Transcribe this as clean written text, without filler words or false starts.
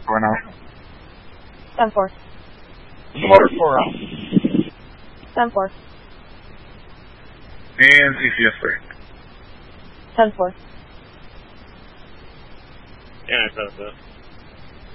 4 now. 10-4. Motor 4 out. 10-4. And CCS 3. 10-4. And 10-4.